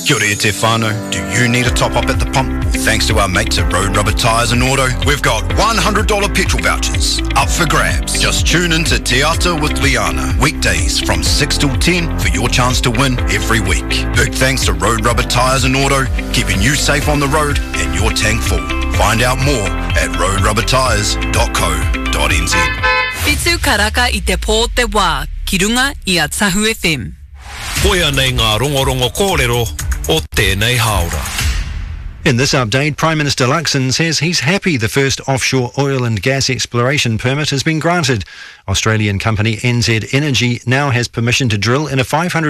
Kia ora te whānau. Do you need a top-up at the pump? Well, thanks to our mates at Road Rubber Tyres and Auto, we've got $100 petrol vouchers up for grabs. Just tune in to Te Ata with Liana, weekdays from 6 till 10 for your chance to win every week. Big thanks to Road Rubber Tyres and Auto, keeping you safe on the road and your tank full. Find out more at roadrubbertyres.co.nz. Pitsu karaka I te pō te wā, ki runga I a Tahu FM. Poia nei ngā rongorongo kōrero o tēnei haora. In this update, Prime Minister Luxon says he's happy the first offshore oil and gas exploration permit has been granted. Australian company NZ Energy now has permission to drill in a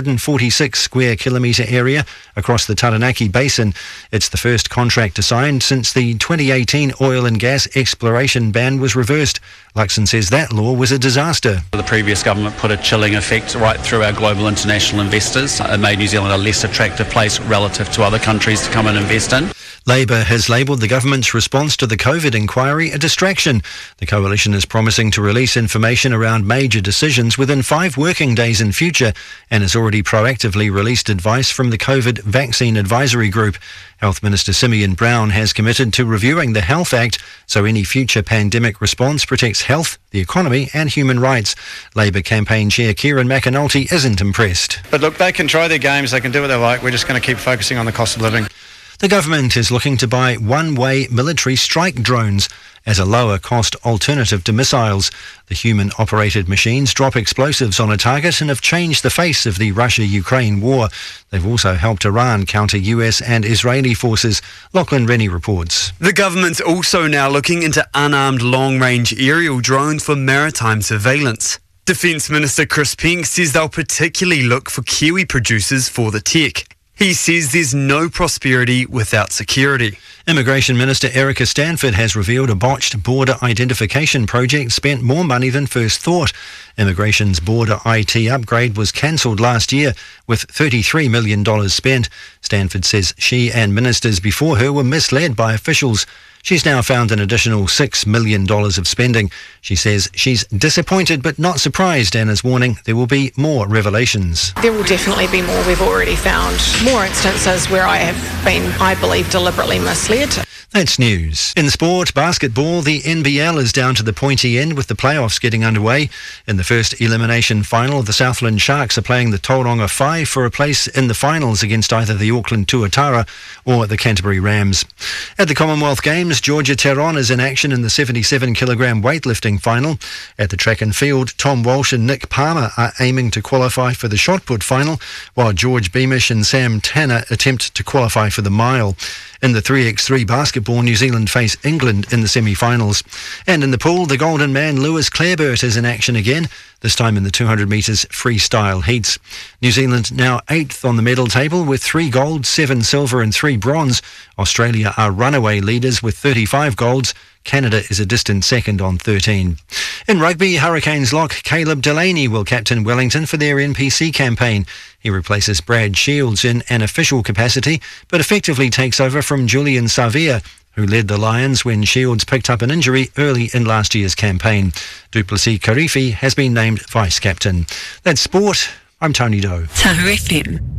546 square kilometre area across the Taranaki Basin. It's the first contract signed since the 2018 oil and gas exploration ban was reversed. Luxon says that law was a disaster. The previous government put a chilling effect right through our global international investors. It made New Zealand a less attractive place relative to other countries to come and invest in. Labor has labelled the government's response to the COVID inquiry a distraction. The coalition is promising to release information around major decisions within 5 working days in future and has already proactively released advice from the COVID Vaccine Advisory Group. Health Minister Simeon Brown has committed to reviewing the Health Act so any future pandemic response protects health, the economy and human rights. Labor campaign chair Kieran McAnulty isn't impressed. But look, they can try their games, they can do what they like. We're just going to keep focusing on the cost of living. The government is looking to buy one-way military strike drones as a lower-cost alternative to missiles. The human-operated machines drop explosives on a target and have changed the face of the Russia-Ukraine war. They've also helped Iran counter US and Israeli forces. Lachlan Rennie reports. The government's also now looking into unarmed long-range aerial drones for maritime surveillance. Defence Minister Chris Pink says they'll particularly look for Kiwi producers for the tech. He says there's no prosperity without security. Immigration Minister Erica Stanford has revealed a botched border identification project spent more money than first thought. Immigration's border IT upgrade was cancelled last year with $33 million spent. Stanford says she and ministers before her were misled by officials. She's now found an additional $6 million of spending. She says she's disappointed but not surprised and is warning there will be more revelations. There will definitely be more. We've already found more instances where I have been, I believe, deliberately misled. That's news. In sport, basketball, the NBL is down to the pointy end with the playoffs getting underway. In the first elimination final, the Southland Sharks are playing the Tauranga Five for a place in the finals against either the Auckland Tuatara or the Canterbury Rams. At the Commonwealth Games, Georgia Teron is in action in the 77-kilogram weightlifting final. At the track and field, Tom Walsh and Nick Palmer are aiming to qualify for the shot put final, while George Beamish and Sam Tanner attempt to qualify for the mile. In the 3x3 basketball, New Zealand face England in the semi-finals. And in the pool, the Golden Man Lewis Clareburt is in action again, this time in the 200 metres freestyle heats. New Zealand now 8th on the medal table with 3 gold, 7 silver and 3 bronze. Australia are runaway leaders with 35 golds. Canada is a distant second on 13. In rugby, Hurricanes lock Caleb Delaney will captain Wellington for their NPC campaign. He replaces Brad Shields in an official capacity, but effectively takes over from Julian Savia, who led the Lions when Shields picked up an injury early in last year's campaign. Duplessis Karifi has been named vice-captain. That's sport. I'm Tony Doe. Tahu FM.